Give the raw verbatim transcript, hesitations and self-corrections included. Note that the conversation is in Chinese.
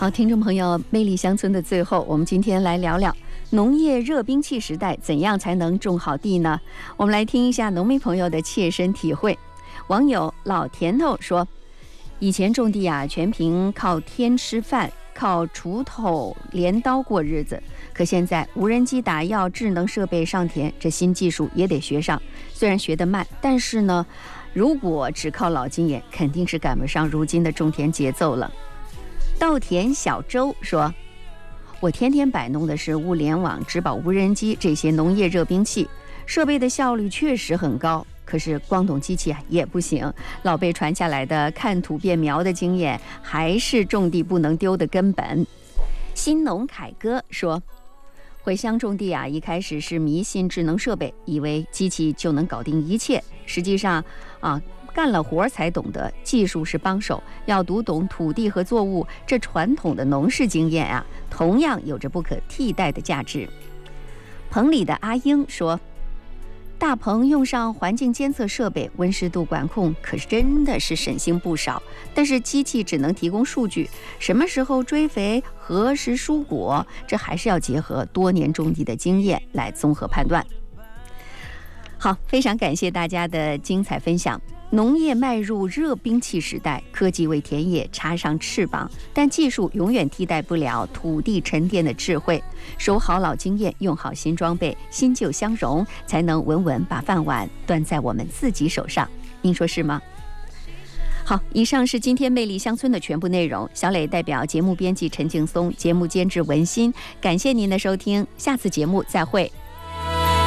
好，听众朋友，魅力乡村的最后，我们今天来聊聊农业热兵器时代，怎样才能种好地呢？我们来听一下农民朋友的切身体会。网友老甜头说，以前种地啊，全凭靠天吃饭，靠锄头镰刀过日子。可现在无人机打药，智能设备上田，这新技术也得学上。虽然学得慢，但是呢，如果只靠老经验，肯定是赶不上如今的种田节奏了。稻田小周说，我天天摆弄的是物联网、植保无人机这些农业热兵器，设备的效率确实很高。可是光懂机器啊也不行，老辈传下来的看土变苗的经验，还是种地不能丢的根本。新农凯哥说，回乡种地啊，一开始是迷信智能设备，以为机器就能搞定一切。实际上啊，干了活才懂得技术是帮手，要读懂土地和作物这传统的农事经验啊，同样有着不可替代的价值。棚里的阿英说，大棚用上环境监测设备，温湿度管控，可是真的是省心不少。但是机器只能提供数据，什么时候追肥，何时疏果，这还是要结合多年种地的经验来综合判断。好，非常感谢大家的精彩分享。农业迈入热兵器时代，科技为田野插上翅膀，但技术永远替代不了土地沉淀的智慧。守好老经验，用好新装备，新旧相融，才能稳稳把饭碗端在我们自己手上。您说是吗？好，以上是今天魅力乡村的全部内容。小磊代表节目编辑陈劲松，节目监制文心，感谢您的收听，下次节目再会。